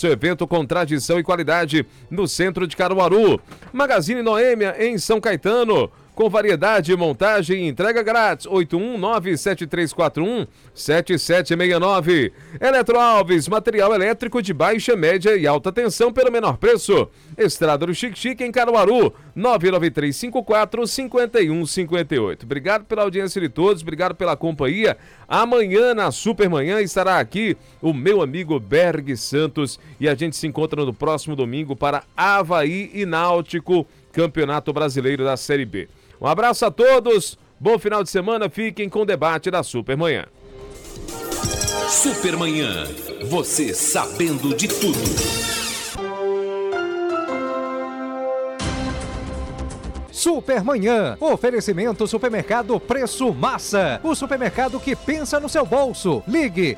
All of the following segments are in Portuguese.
seu evento com tradição e qualidade no centro de Caruaru. Magazine Noêmia em São Caetano, com variedade, montagem e entrega grátis. 81973417769. Eletro Alves, material elétrico de baixa, média e alta tensão pelo menor preço. Estrada do Xique-Xique em Caruaru, 99354-5158. Obrigado pela audiência de todos, obrigado pela companhia. Amanhã na Supermanhã estará aqui o meu amigo Berg Santos e a gente se encontra no próximo domingo para Avaí e Náutico, Campeonato Brasileiro da Série B. Um abraço a todos, bom final de semana, fiquem com o debate da Supermanhã. Supermanhã, você sabendo de tudo. Supermanhã, oferecimento Supermercado Preço Massa, o supermercado que pensa no seu bolso. Ligue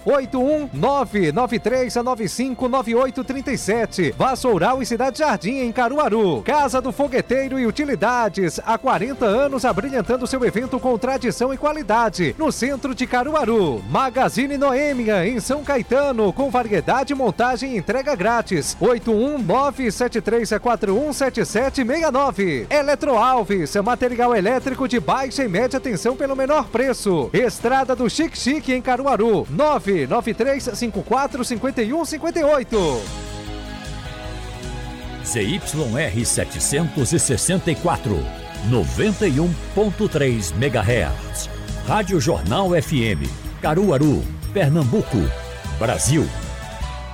81993959837. Vassoural e Cidade Jardim em Caruaru. Casa do Fogueteiro e Utilidades, há 40 anos abrilhantando seu evento com tradição e qualidade, no centro de Caruaru. Magazine Noêmia em São Caetano, com variedade, montagem e entrega grátis. 81973417769. Eletro Alves, material elétrico de baixa e média tensão pelo menor preço. Estrada do Xique-Xique em Caruaru, 993545158. ZYR 764, 91.3 MHz. Rádio Jornal FM, Caruaru, Pernambuco, Brasil.